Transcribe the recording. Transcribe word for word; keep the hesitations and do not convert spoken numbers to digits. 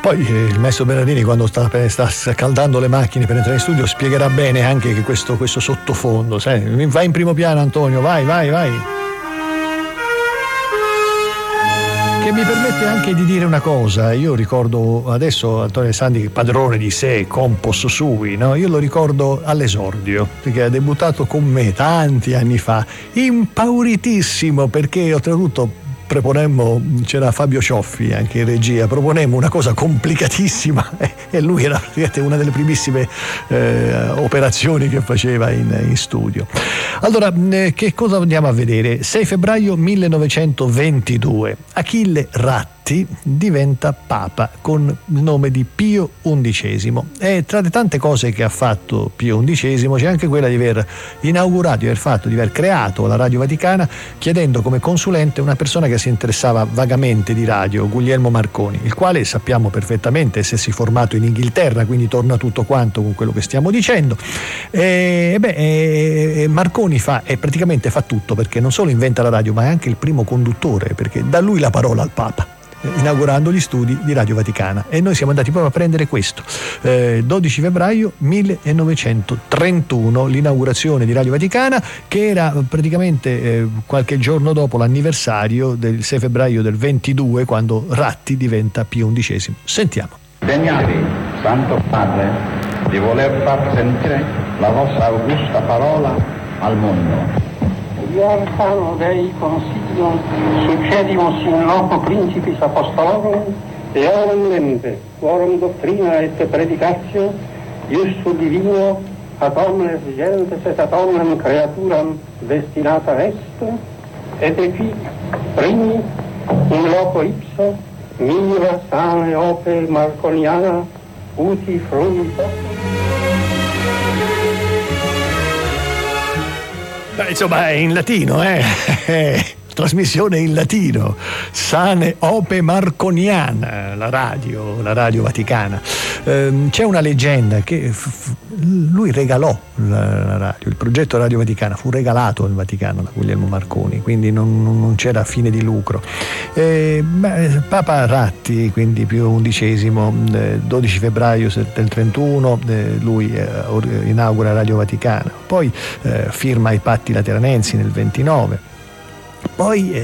Poi eh, il maestro Bernardini, quando sta, sta scaldando le macchine per entrare in studio, spiegherà bene anche che questo, questo sottofondo, sai, vai in primo piano Antonio, vai, vai, vai. Che mi permette anche di dire una cosa. Io ricordo adesso Antonio Alessandri, padrone di sé, compos sui, no? Io lo ricordo all'esordio, perché ha debuttato con me tanti anni fa, impauritissimo, perché oltretutto proponemmo, c'era Fabio Cioffi anche in regia, proponemmo una cosa complicatissima e lui era una delle primissime eh, operazioni che faceva in, in studio. Allora, eh, che cosa andiamo a vedere? sei febbraio millenovecentoventidue, Achille Ratti diventa papa con il nome di Pio undicesimo, e tra le tante cose che ha fatto Pio undicesimo c'è anche quella di aver inaugurato, di aver fatto, di aver creato la Radio Vaticana, chiedendo come consulente una persona che si interessava vagamente di radio, Guglielmo Marconi, il quale sappiamo perfettamente essersi formato in Inghilterra, quindi torna tutto quanto con quello che stiamo dicendo. E, beh, e Marconi fa e praticamente fa tutto, perché non solo inventa la radio, ma è anche il primo conduttore, perché dà lui la parola al Papa, inaugurando gli studi di Radio Vaticana, e noi siamo andati proprio a prendere questo eh, dodici febbraio millenovecentotrentuno, l'inaugurazione di Radio Vaticana, che era praticamente eh, qualche giorno dopo l'anniversario del sei febbraio del ventidue, quando Ratti diventa Pio undicesimo. Sentiamo. Degnati, Santo Padre, di voler far sentire la vostra augusta parola al mondo. Io arcano Dei consiglio, succedimus in loco principis apostolorum, e orum lempe, quorum doctrina et predicatio, iussu divino, ad omnes gentes et ad omnem creaturam destinata est, et qui primi in loco ipso, mira sane ope marconiana, uti fruit. Beh, insomma, è in latino, eh? Trasmissione in latino, Sane Ope Marconiana, la radio, la radio vaticana. Ehm, c'è una leggenda che f- f- lui regalò la, la radio, il progetto Radio Vaticana fu regalato al Vaticano da Guglielmo Marconi, quindi non, non c'era fine di lucro. E, beh, Papa Ratti, quindi Pio undicesimo, eh, dodici febbraio del trentuno, eh, lui eh, inaugura Radio Vaticana, poi eh, firma i patti lateranensi nel ventinove. Poi